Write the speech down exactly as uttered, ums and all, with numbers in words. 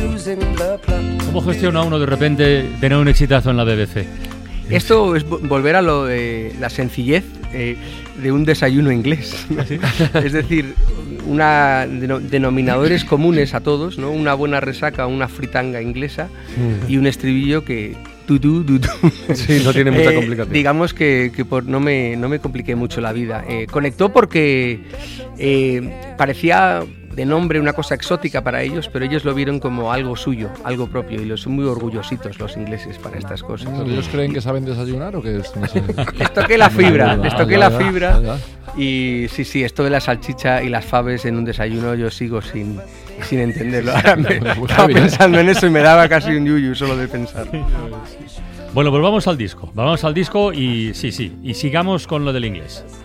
¿Cómo gestiona uno de repente tener un exitazo en la B B C? Esto es volver a lo de la sencillez eh, de un desayuno inglés. ¿Sí? Es decir, una denominadores comunes a todos, ¿no? Una buena resaca, una fritanga inglesa mm. y un estribillo que du, du, du, du. Sí, no tiene mucha eh, complicación. Digamos que, que por, no, me, no me compliqué mucho la vida. Eh, conectó porque eh, parecía de nombre una cosa exótica para ellos, pero ellos lo vieron como algo suyo, algo propio, y los son muy orgullositos los ingleses para estas cosas. ¿Pero ellos creen que saben desayunar o que es? No sé. Les toqué la fibra, les toqué ah, la ya, fibra ya, ya. Y sí, sí, esto de la salchicha y las faves en un desayuno yo sigo sin, sin entenderlo. Ahora me estaba pensando en eso y me daba casi un yuyu solo de pensar. Bueno, pues vamos al disco, vamos al disco y sí, sí, y sigamos con lo del inglés.